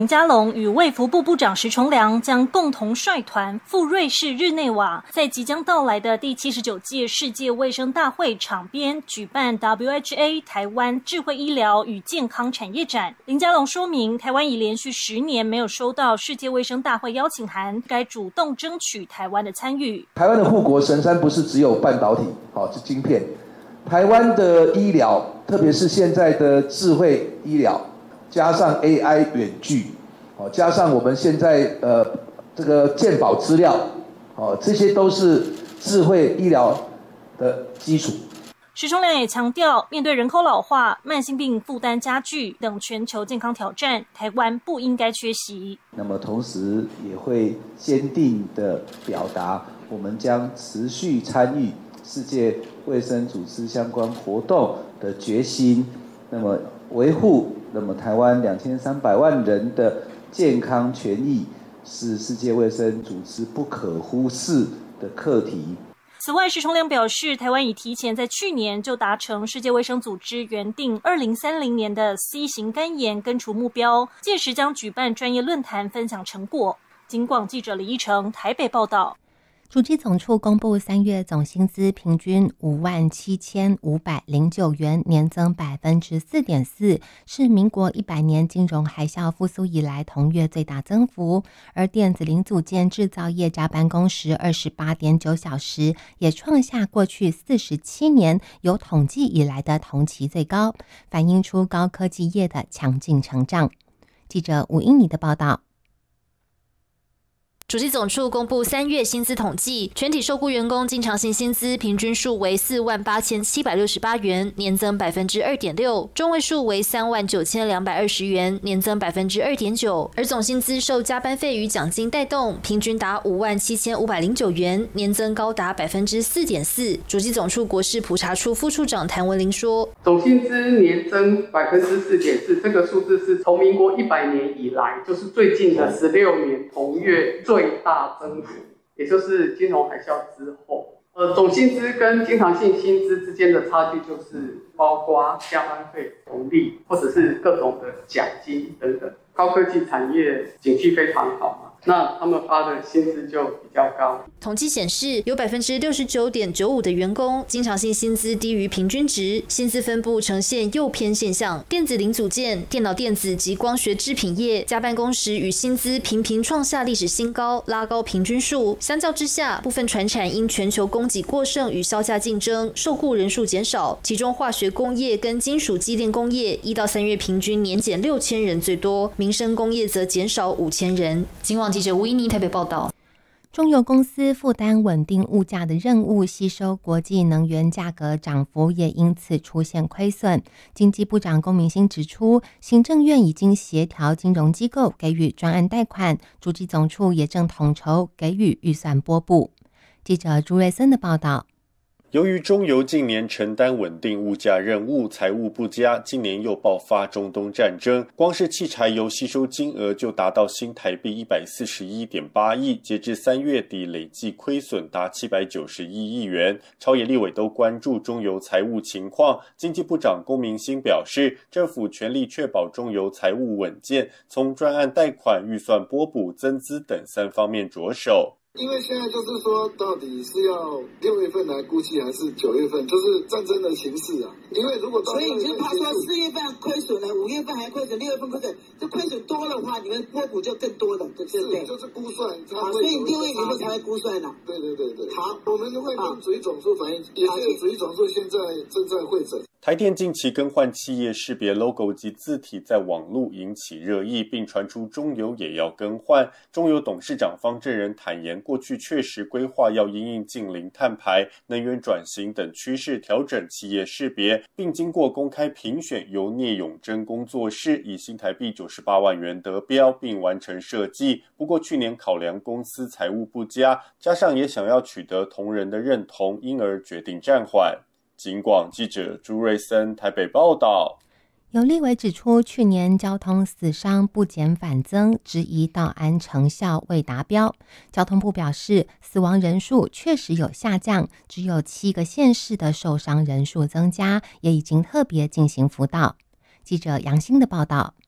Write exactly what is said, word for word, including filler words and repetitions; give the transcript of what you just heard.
林佳龙与卫福部部长石崇良将共同率团赴瑞士日内瓦，在即将到来的第七十九届世界卫生大会场边举办 W H A 台湾智慧医疗与健康产业展。林佳龙说明，台湾已连续十年没有收到世界卫生大会邀请函，该主动争取台湾的参与。 台湾的护国神山不是只有半导体，好，是晶片。台湾的医疗，特别是现在的智慧医疗，加上 A I 远距，哦，加上我们现在呃这个健保资料，哦，这些都是智慧医疗的基础。 石崇良也强调，面对人口老化、慢性病负担加剧等全球健康挑战，台湾不应该缺席。 那么同时也会坚定地表达，我们将持续参与世界卫生组织相关活动的决心，那么维护那么台湾两千三百万人的健康权益，是世界卫生组织不可忽视的课题。 此外，石崇良表示，台湾已提前在去年就达成世界卫生组织原定二零三零年的 C 型肝炎根除目标，届时将举办专业论坛分享成果。警广记者李依成台北报道。 主计总处公布三月总薪资平均五万七千五百零九元，年增百分之四点四，是民国一百年金融海啸复苏以来同月最大增幅。而电子零组件制造业加班工时二十八点九小时，也创下过去四十七年有统计以来的同期最高，反映出高科技业的强劲成长。记者吴英妮的报道。 主计总处公布三月薪资统计，全体受雇员工经常性薪资平均数为四万八千七百六十八元，年增百分之二点六；中位数为三万九千两百二十元，年增百分之二点九。而总薪资受加班费与奖金带动，平均达五万七千五百零九元，年增高达百分之四点四。主计总处国事普查处副处长谭文玲说：“ 总薪资年增百分之四点四，这个数字是从民国一百年以来，就是最近的十六年同月最。”最大增幅，也就是金融海啸之后，呃，总薪资跟经常性薪资之间的差距，就是包括加班费、红利，或者是各种的奖金等等。高科技产业景气非常好嘛，那他们发的薪资就比较高。 统计显示，有百分之六十九点九五的员工经常性薪资低于平均值，薪资分布呈现右偏现象。电子零组件、电脑电子及光学制品业加班工时与薪资频频创下历史新高，拉高平均数。相较之下，部分传产因全球供给过剩与销价竞争，受雇人数减少。其中化学工业跟金属机电工业一到三月平均年减六千人最多，民生工业则减少五千人。警广记者吴依妮台北报道。 中油公司负担稳定物价的任务，吸收国际能源价格涨幅，也因此出现亏损。经济部长龚明鑫指出，行政院已经协调金融机构给予专案贷款，主计总处也正统筹给予预算拨补。记者朱瑞森的报道。 由于中油近年承担稳定物价任务，财务不佳，今年又爆发中东战争，光是汽柴油吸收金额就达到新台币一百四十一点八亿，截至三月底累计亏损达七百九十一亿元。朝野立委都关注中油财务情况，经济部长龚明鑫表示，政府全力确保中油财务稳健，从专案贷款、预算拨补、增资等三方面着手。 因为现在就是说，到底是要六月份来估计，还是九月份？就是战争的形势啊。因为如果到所以你就怕说四月份亏损了，五月份还亏损，六月份亏损，这亏损多的话，你们拨补就更多了，对不对？ 就是估算。 好，所以六月以后才会估算了。 对对对对。 好， 我们会跟主计总处反映，也是主计总处现在正在会诊。 台电近期更换企业识别 logo 及字体，在网络引起热议，并传出中油也要更换。中油董事长方正仁坦言，过去确实规划要因应近零碳排、能源转型等趋势调整企业识别，并经过公开评选，由聂永贞工作室以新台币九十八万元得标，并完成设计。不过去年考量公司财务不佳，加上也想要取得同仁的认同，因而决定暂缓。警广记者朱瑞森台北报道。 有立委指出，去年交通死伤不减反增，质疑道安成效未达标。交通部表示，死亡人数确实有下降，只有七个县市的受伤人数增加，也已经特别进行辅导。记者杨欣的报道。